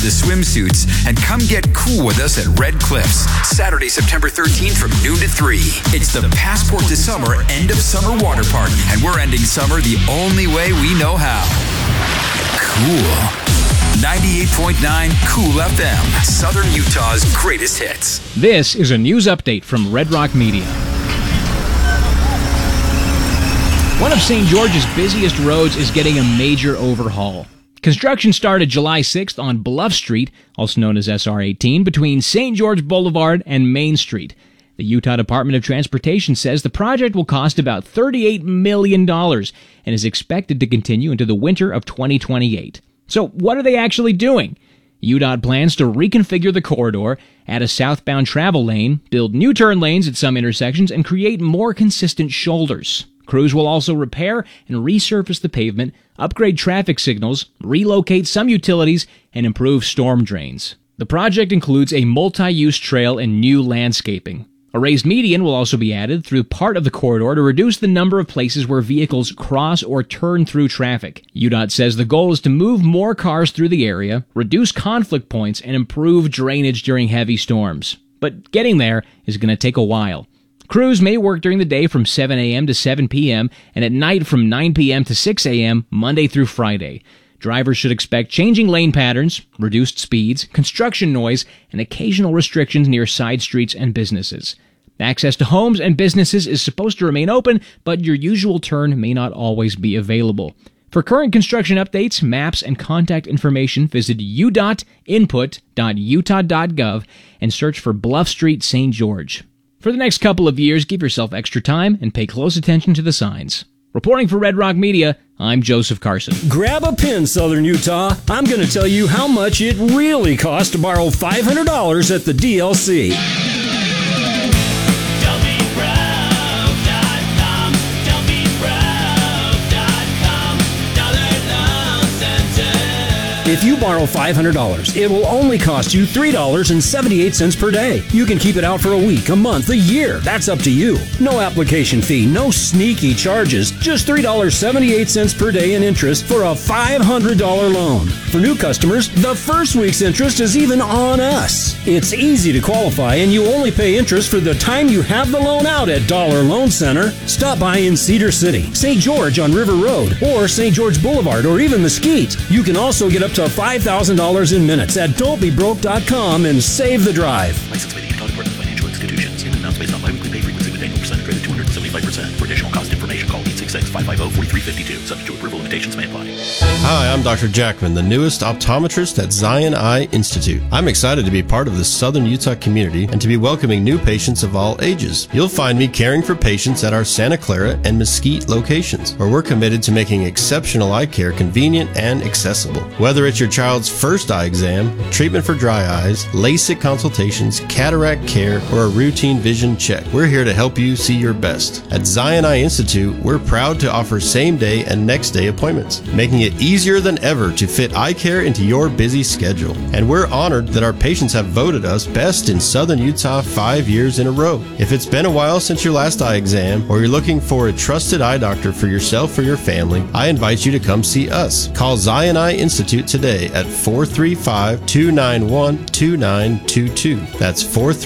the swimsuits, and come get cool with us at Red Cliffs, Saturday, September 13th from noon to 3. It's the Passport to Summer end of summer water park, and we're ending summer the only way we know how. Cool. 98.9 Cool FM, Southern Utah's greatest hits. This is a news update from Red Rock Media. One of St. George's busiest roads is getting a major overhaul. Construction started July 6th on Bluff Street, also known as SR 18, between St. George Boulevard and Main Street. The Utah Department of Transportation says the project will cost about $38 million and is expected to continue into the winter of 2028. So what are they actually doing? UDOT plans to reconfigure the corridor, add a southbound travel lane, build new turn lanes at some intersections, and create more consistent shoulders. Crews will also repair and resurface the pavement, upgrade traffic signals, relocate some utilities, and improve storm drains. The project includes a multi-use trail and new landscaping. A raised median will also be added through part of the corridor to reduce the number of places where vehicles cross or turn through traffic. UDOT says the goal is to move more cars through the area, reduce conflict points, and improve drainage during heavy storms. But getting there is going to take a while. Crews may work during the day from 7 a.m. to 7 p.m. and at night from 9 p.m. to 6 a.m. Monday through Friday. Drivers should expect changing lane patterns, reduced speeds, construction noise, and occasional restrictions near side streets and businesses. Access to homes and businesses is supposed to remain open, but your usual turn may not always be available. For current construction updates, maps, and contact information, visit u.input.utah.gov and search for Bluff Street, St. George. For the next couple of years, give yourself extra time and pay close attention to the signs. Reporting for Red Rock Media, I'm Joseph Carson. Grab a pen, Southern Utah. I'm going to tell you how much it really costs to borrow $500 at the DLC. If you borrow $500, it will only cost you $3.78 per day. You can keep it out for a week, a month, a year. That's up to you. No application fee, no sneaky charges. Just $3.78 per day in interest for a $500 loan. For new customers, the first week's interest is even on us. It's easy to qualify, and you only pay interest for the time you have the loan out at Dollar Loan Center. Stop by in Cedar City, St. George on River Road, or St. George Boulevard, or even Mesquite. You can also get up to $5,000 in minutes at don'tbebroke.com and save the drive. Licensed by the Utah Department of Financial Institutions. Payment amounts based on biweekly pay frequency with annual percentage rate of 275%. For additional cost information, call 866-550-4352. Subject to approval, limitations may apply. Hi, I'm Dr. Jackman, the newest optometrist at Zion Eye Institute. I'm excited to be part of the Southern Utah community and to be welcoming new patients of all ages. You'll find me caring for patients at our Santa Clara and Mesquite locations, where we're committed to making exceptional eye care convenient and accessible. Whether it's your child's first eye exam, treatment for dry eyes, LASIK consultations, cataract care, or a routine vision check, we're here to help you see your best. At Zion Eye Institute, we're proud to offer same-day and next-day appointments, making it easier than ever to fit eye care into your busy schedule. And we're honored that our patients have voted us best in Southern Utah 5 years in a row. If it's been a while since your last eye exam, or you're looking for a trusted eye doctor for yourself or your family, I invite you to come see us. Call Zion Eye Institute today at 435-291-2922. That's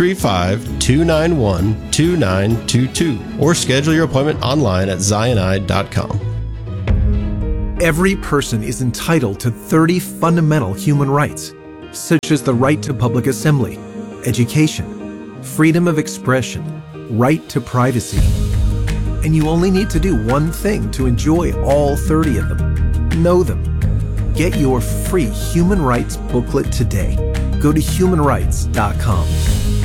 435-291-2922. Or schedule your appointment online at zioneye.com. Every person is entitled to 30 fundamental human rights, such as the right to public assembly, education, freedom of expression, right to privacy. And you only need to do one thing to enjoy all 30 of them. Know them. Get your free human rights booklet today. Go to humanrights.com.